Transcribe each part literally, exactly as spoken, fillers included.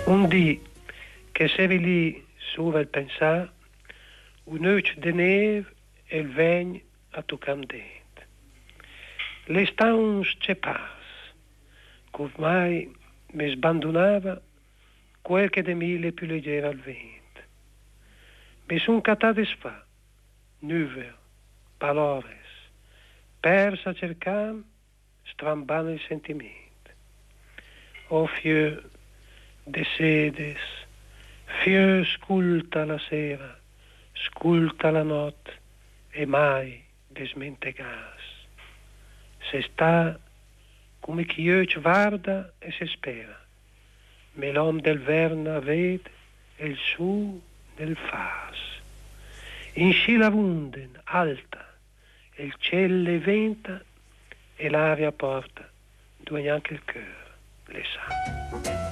Un dì che s'eri lì sur il pensar, un noce de neve e il vegn a toccam dent. Le stauns c'è pas, qu'ormai mi sbandonava quel che de mille più leggera al vent. Mi son cattate sfa, nuve, palores, persa cercam, strambando il sentimento. O fieu de sedes, fieu sculta la sera, sculta la notte e mai desmentegas. Se sta come chi io ci guarda e si spera, me l'om del verna vede e il su del fas. In sci la vunden alta, e il ciel le venta e l'aria porta, dove anche il cœur le sa.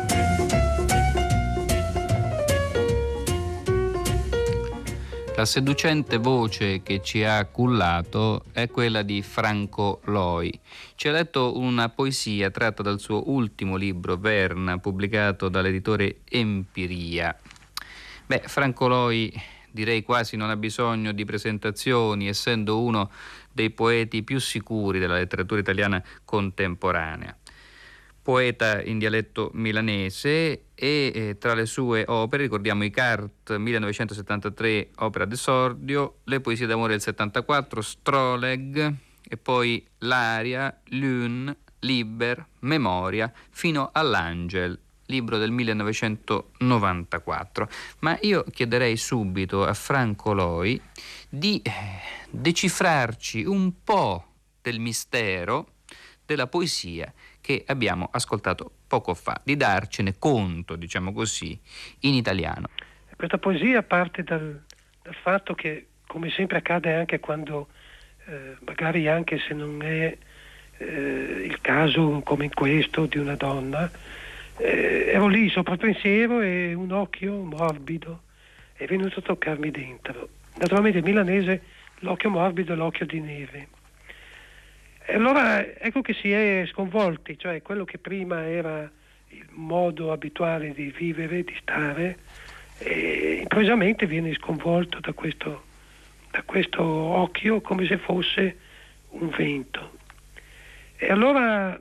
La seducente voce che ci ha cullato è quella di Franco Loi. Ci ha letto una poesia tratta dal suo ultimo libro, Verna, pubblicato dall'editore Empiria. Beh, Franco Loi direi quasi non ha bisogno di presentazioni, essendo uno dei poeti più sicuri della letteratura italiana contemporanea. Poeta in dialetto milanese e eh, tra le sue opere ricordiamo i Cart millenovecentosettantatré, opera d'esordio, le poesie d'amore del settantaquattro, Stroleg e poi L'aria, Lune, Liber, Memoria fino all'Angel, libro del millenovecentonovantaquattro. Ma io chiederei subito a Franco Loi di eh, decifrarci un po' del mistero della poesia che abbiamo ascoltato poco fa, di darcene conto, diciamo così, in italiano. Questa poesia parte dal, dal fatto che, come sempre accade anche quando, eh, magari anche se non è eh, il caso come in questo di una donna, eh, ero lì sopra il pensiero e un occhio morbido è venuto a toccarmi dentro. Naturalmente in milanese l'occhio morbido è l'occhio di neve. E allora ecco che si è sconvolti, cioè quello che prima era il modo abituale di vivere, di stare, e improvvisamente viene sconvolto da questo, da questo occhio come se fosse un vento. E allora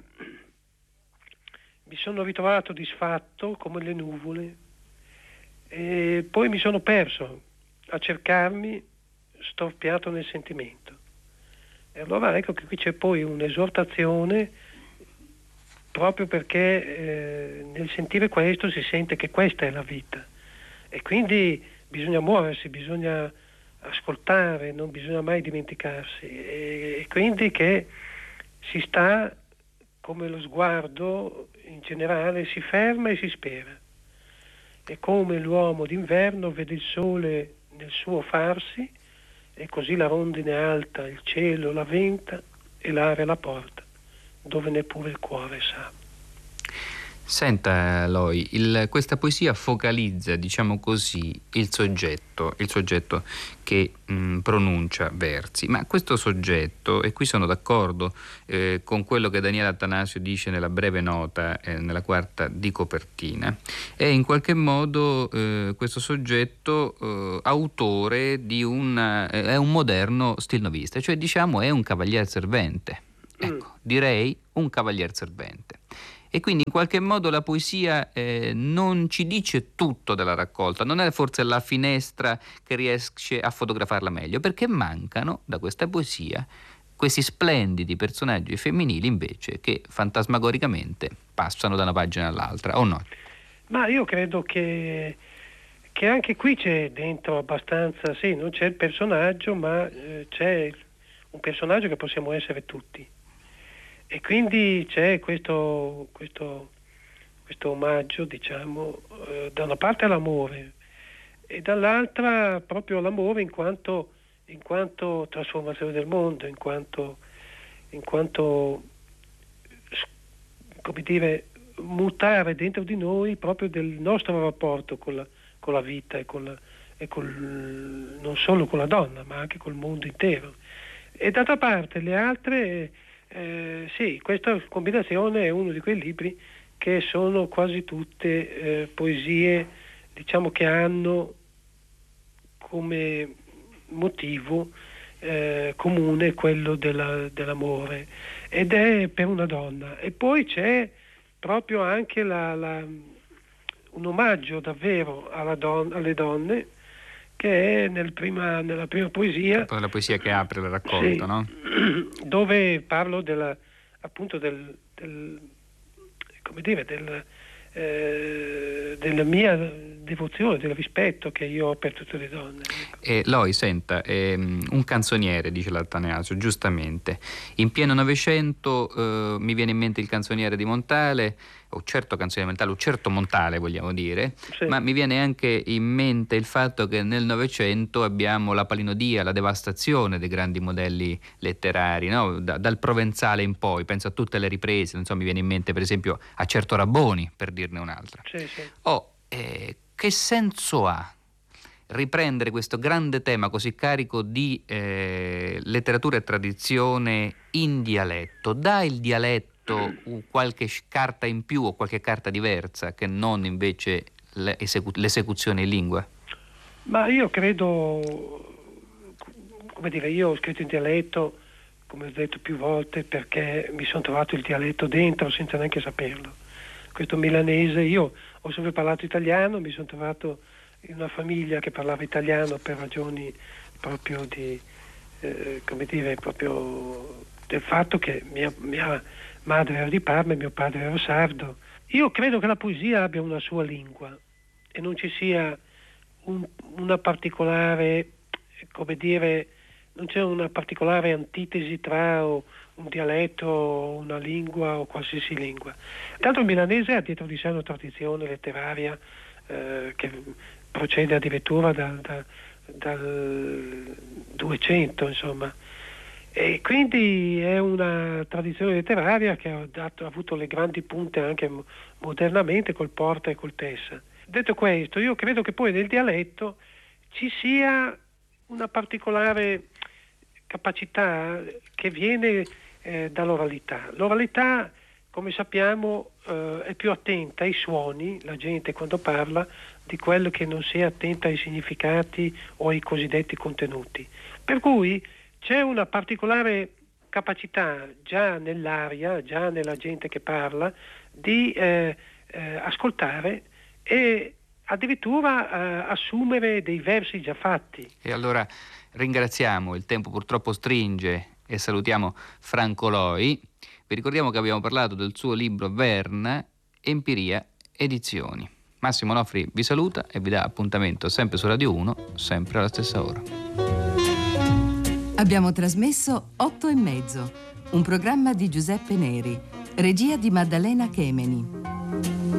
mi sono ritrovato disfatto come le nuvole e poi mi sono perso a cercarmi storpiato nel sentimento. E allora ecco che qui c'è poi un'esortazione proprio perché eh, nel sentire questo si sente che questa è la vita e quindi bisogna muoversi, bisogna ascoltare, non bisogna mai dimenticarsi e, e quindi che si sta come lo sguardo in generale si ferma e si spera. E come l'uomo d'inverno vede il sole nel suo farsi e così la rondine alta, il cielo, la venta e l'aria la porta, dove neppure il cuore sa. Senta Loi, il, questa poesia focalizza, diciamo così, il soggetto, il soggetto che mh, pronuncia versi, ma questo soggetto, e qui sono d'accordo eh, con quello che Daniele Attanasio dice nella breve nota, eh, nella quarta di copertina, è in qualche modo eh, questo soggetto eh, autore di un, eh, è un moderno stilnovista, cioè diciamo è un cavalier servente, ecco, mm. direi un cavalier servente. E quindi in qualche modo la poesia eh, non ci dice tutto della raccolta, non è forse la finestra che riesce a fotografarla meglio, perché mancano da questa poesia questi splendidi personaggi femminili invece che fantasmagoricamente passano da una pagina all'altra, o no? Ma io credo che, che anche qui c'è dentro abbastanza, sì, non c'è il personaggio, ma eh, c'è un personaggio che possiamo essere tutti. E quindi c'è questo, questo, questo omaggio, diciamo, eh, da una parte all'amore e dall'altra proprio all'amore in quanto, in quanto trasformazione del mondo, in quanto, in quanto, come dire, mutare dentro di noi proprio del nostro rapporto con la, con la vita e, con la, e col, non solo con la donna, ma anche col mondo intero. E d'altra parte le altre... Eh, sì, questa combinazione è uno di quei libri che sono quasi tutte eh, poesie, diciamo, che hanno come motivo eh, comune quello della, dell'amore, ed è per una donna. E poi c'è proprio anche la, la, un omaggio davvero alla don, alle donne, che è nel prima, nella prima poesia, la poesia che apre la raccolta, sì, no? Dove parlo della, appunto del, del come dire, del, eh, della mia devozione, del rispetto che io ho per tutte le donne. Ecco. Eh, Loi, senta, ehm, un canzoniere, dice l'Atanasio, giustamente. In pieno Novecento eh, mi viene in mente il canzoniere di Montale, o certo canzoniere Montale, o certo Montale vogliamo dire, Sì. ma mi viene anche in mente il fatto che nel Novecento abbiamo la palinodia, la devastazione dei grandi modelli letterari, no? Da, dal Provenzale in poi, penso a tutte le riprese, non so, mi viene in mente per esempio a Certo Rabboni, per dirne un'altra. Sì, sì. Oh, eh, che senso ha riprendere questo grande tema così carico di eh, letteratura e tradizione in dialetto? Dà il dialetto qualche carta in più o qualche carta diversa che non invece l'esecu- l'esecuzione in lingua? Ma io credo, come dire, io ho scritto in dialetto, come ho detto più volte, perché mi sono trovato il dialetto dentro senza neanche saperlo. Questo milanese, io ho sempre parlato italiano, mi sono trovato in una famiglia che parlava italiano per ragioni proprio di, eh, come dire, proprio del fatto che mia, mia madre era di Parma e mio padre era sardo. Io credo che la poesia abbia una sua lingua e non ci sia un, una particolare, come dire, non c'è una particolare antitesi tra o un dialetto o una lingua o qualsiasi lingua. Tanto il milanese ha dietro di sé una tradizione letteraria eh, che procede addirittura da, da, dal duecento, insomma, e quindi è una tradizione letteraria che ha, dato, ha avuto le grandi punte anche modernamente col Porta e col Tessa. Detto questo, io credo che poi nel dialetto ci sia una particolare capacità che viene eh, dall'oralità. L'oralità, come sappiamo, eh, è più attenta ai suoni, la gente quando parla, di quello che non sia attenta ai significati o ai cosiddetti contenuti. Per cui c'è una particolare capacità già nell'aria, già nella gente che parla, di eh, eh, ascoltare e addirittura eh, assumere dei versi già fatti. E allora ringraziamo, il tempo purtroppo stringe, e salutiamo Franco Loi. Vi ricordiamo che abbiamo parlato del suo libro Verna, Empiria Edizioni. Massimo Onofri vi saluta e vi dà appuntamento sempre su Radio uno, sempre alla stessa ora. Abbiamo trasmesso Otto e mezzo, un programma di Giuseppe Neri, regia di Maddalena Chemeni.